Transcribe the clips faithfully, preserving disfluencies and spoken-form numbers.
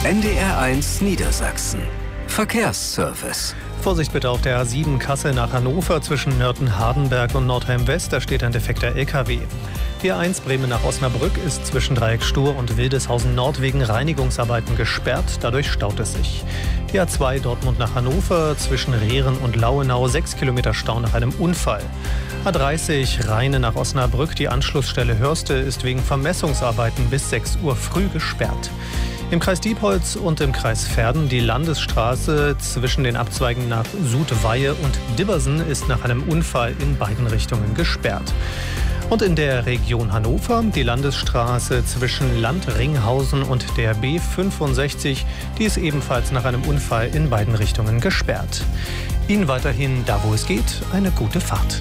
N D R eins Niedersachsen. Verkehrsservice. Vorsicht bitte auf der A sieben Kassel nach Hannover zwischen Nörten-Hardenberg und Nordheim-West. Da steht ein defekter L K W. Die A eins Bremen nach Osnabrück ist zwischen Dreieck Stur und Wildeshausen Nord wegen Reinigungsarbeiten gesperrt. Dadurch staut es sich. Die A zwei Dortmund nach Hannover zwischen Rehren und Lauenau. Sechs Kilometer Stau nach einem Unfall. A dreißig Rheine nach Osnabrück. Die Anschlussstelle Hörste ist wegen Vermessungsarbeiten bis sechs Uhr früh gesperrt. Im Kreis Diepholz und im Kreis Verden die Landesstraße zwischen den Abzweigen nach Sudweihe und Dibbersen ist nach einem Unfall in beiden Richtungen gesperrt. Und in der Region Hannover die Landesstraße zwischen Landringhausen und der B fünfundsechzig, die ist ebenfalls nach einem Unfall in beiden Richtungen gesperrt. Ihnen weiterhin, da wo es geht, eine gute Fahrt.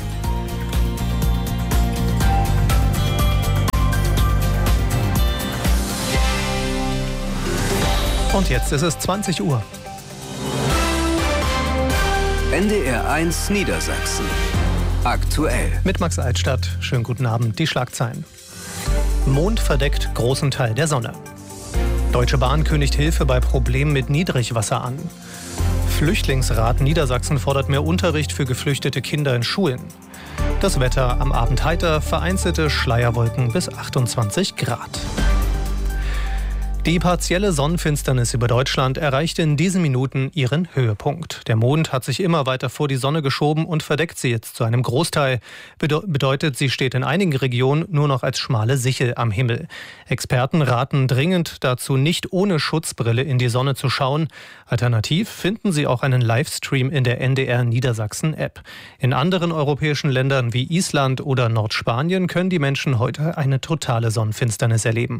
Und jetzt ist es zwanzig Uhr. N D R eins Niedersachsen. Aktuell. Mit Max Altstadt. Schönen guten Abend. Die Schlagzeilen. Mond verdeckt großen Teil der Sonne. Deutsche Bahn kündigt Hilfe bei Problemen mit Niedrigwasser an. Flüchtlingsrat Niedersachsen fordert mehr Unterricht für geflüchtete Kinder in Schulen. Das Wetter am Abend heiter, vereinzelte Schleierwolken bis achtundzwanzig Grad. Die partielle Sonnenfinsternis über Deutschland erreichte in diesen Minuten ihren Höhepunkt. Der Mond hat sich immer weiter vor die Sonne geschoben und verdeckt sie jetzt zu einem Großteil. Bede- bedeutet, sie steht in einigen Regionen nur noch als schmale Sichel am Himmel. Experten raten dringend dazu, nicht ohne Schutzbrille in die Sonne zu schauen. Alternativ finden Sie auch einen Livestream in der N D R Niedersachsen App. In anderen europäischen Ländern wie Island oder Nordspanien können die Menschen heute eine totale Sonnenfinsternis erleben.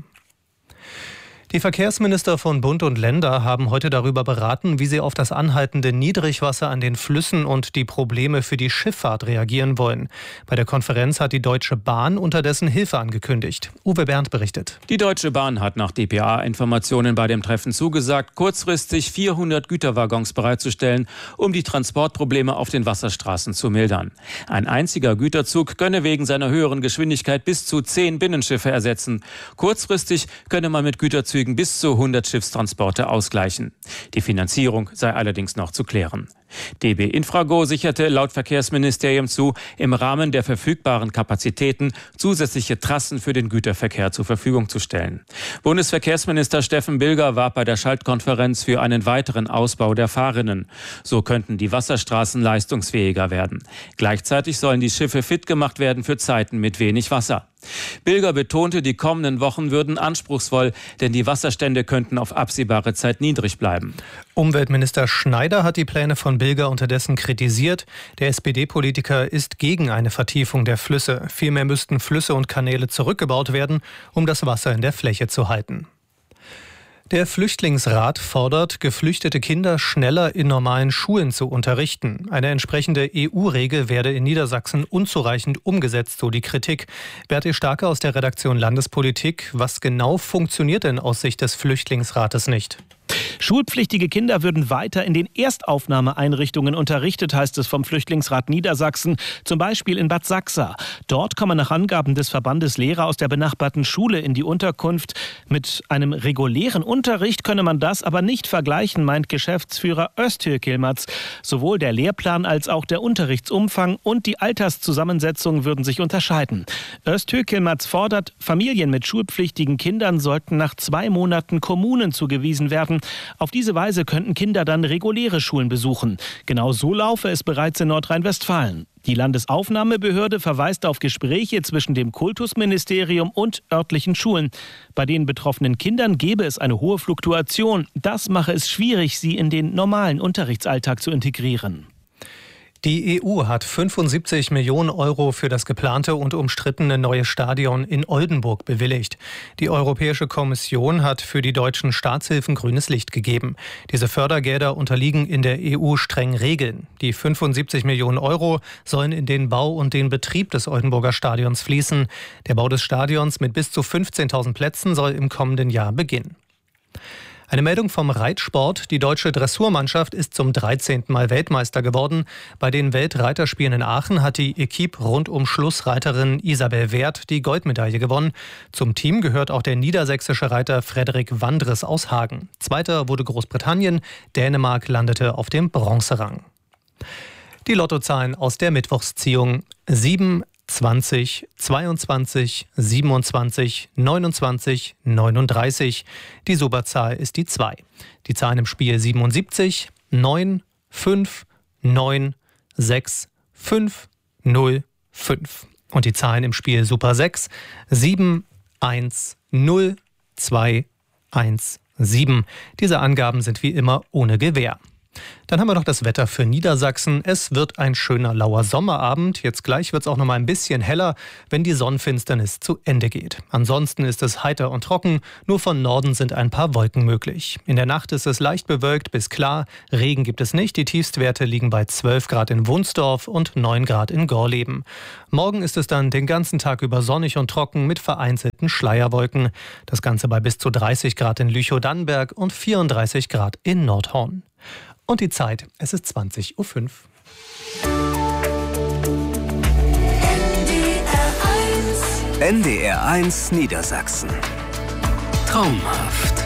Die Verkehrsminister von Bund und Länder haben heute darüber beraten, wie sie auf das anhaltende Niedrigwasser an den Flüssen und die Probleme für die Schifffahrt reagieren wollen. Bei der Konferenz hat die Deutsche Bahn unterdessen Hilfe angekündigt. Uwe Berndt berichtet. Die Deutsche Bahn hat nach D P A-Informationen bei dem Treffen zugesagt, kurzfristig vierhundert Güterwaggons bereitzustellen, um die Transportprobleme auf den Wasserstraßen zu mildern. Ein einziger Güterzug könne wegen seiner höheren Geschwindigkeit bis zu zehn Binnenschiffe ersetzen. Kurzfristig könne man mit Güterzügen bis zu hundert Schiffstransporte ausgleichen. Die Finanzierung sei allerdings noch zu klären. D B Infrago sicherte laut Verkehrsministerium zu, im Rahmen der verfügbaren Kapazitäten zusätzliche Trassen für den Güterverkehr zur Verfügung zu stellen. Bundesverkehrsminister Steffen Bilger warb bei der Schaltkonferenz für einen weiteren Ausbau der Fahrrinnen. So könnten die Wasserstraßen leistungsfähiger werden. Gleichzeitig sollen die Schiffe fit gemacht werden für Zeiten mit wenig Wasser. Bilger betonte, die kommenden Wochen würden anspruchsvoll, denn die Wasserstände könnten auf absehbare Zeit niedrig bleiben. Umweltminister Schneider hat die Pläne von Bilger unterdessen kritisiert. Der S P D-Politiker ist gegen eine Vertiefung der Flüsse. Vielmehr müssten Flüsse und Kanäle zurückgebaut werden, um das Wasser in der Fläche zu halten. Der Flüchtlingsrat fordert, geflüchtete Kinder schneller in normalen Schulen zu unterrichten. Eine entsprechende E U-Regel werde in Niedersachsen unzureichend umgesetzt, so die Kritik. Berti Starke aus der Redaktion Landespolitik. Was genau funktioniert denn aus Sicht des Flüchtlingsrates nicht? Schulpflichtige Kinder würden weiter in den Erstaufnahmeeinrichtungen unterrichtet, heißt es vom Flüchtlingsrat Niedersachsen, zum Beispiel in Bad Sachsa. Dort kommen nach Angaben des Verbandes Lehrer aus der benachbarten Schule in die Unterkunft. Mit einem regulären Unterricht könne man das aber nicht vergleichen, meint Geschäftsführer Öztürk Yilmaz. Sowohl der Lehrplan als auch der Unterrichtsumfang und die Alterszusammensetzung würden sich unterscheiden. Öztürk Yilmaz fordert, Familien mit schulpflichtigen Kindern sollten nach zwei Monaten Kommunen zugewiesen werden. Auf diese Weise könnten Kinder dann reguläre Schulen besuchen. Genau so laufe es bereits in Nordrhein-Westfalen. Die Landesaufnahmebehörde verweist auf Gespräche zwischen dem Kultusministerium und örtlichen Schulen. Bei den betroffenen Kindern gebe es eine hohe Fluktuation. Das mache es schwierig, sie in den normalen Unterrichtsalltag zu integrieren. Die E U hat fünfundsiebzig Millionen Euro für das geplante und umstrittene neue Stadion in Oldenburg bewilligt. Die Europäische Kommission hat für die deutschen Staatshilfen grünes Licht gegeben. Diese Fördergelder unterliegen in der E U strengen Regeln. Die fünfundsiebzig Millionen Euro sollen in den Bau und den Betrieb des Oldenburger Stadions fließen. Der Bau des Stadions mit bis zu fünfzehntausend Plätzen soll im kommenden Jahr beginnen. Eine Meldung vom Reitsport. Die deutsche Dressurmannschaft ist zum dreizehnten Mal Weltmeister geworden. Bei den Weltreiterspielen in Aachen hat die Equipe rund um Schlussreiterin Isabel Werth die Goldmedaille gewonnen. Zum Team gehört auch der niedersächsische Reiter Frederik Wandres aus Hagen. Zweiter wurde Großbritannien. Dänemark landete auf dem Bronzerang. Die Lottozahlen aus der Mittwochsziehung: sieben, zwanzig, zweiundzwanzig, siebenundzwanzig, neunundzwanzig, neununddreißig. Die Superzahl ist die zwei. Die Zahlen im Spiel siebenundsiebzig, neun, fünf, neun, sechs, fünf, null, fünf. Und die Zahlen im Spiel Super sechs, sieben, eins, null, zwei, eins, sieben. Diese Angaben sind wie immer ohne Gewähr. Dann haben wir noch das Wetter für Niedersachsen. Es wird ein schöner lauer Sommerabend. Jetzt gleich wird es auch noch mal ein bisschen heller, wenn die Sonnenfinsternis zu Ende geht. Ansonsten ist es heiter und trocken. Nur von Norden sind ein paar Wolken möglich. In der Nacht ist es leicht bewölkt bis klar. Regen gibt es nicht. Die Tiefstwerte liegen bei zwölf Grad in Wunsdorf und neun Grad in Gorleben. Morgen ist es dann den ganzen Tag über sonnig und trocken mit vereinzelten Schleierwolken. Das Ganze bei bis zu dreißig Grad in Lüchow-Dannenberg und vierunddreißig Grad in Nordhorn. Und die Zeit, es ist zwanzig Uhr fünf. N D R eins Niedersachsen. Traumhaft.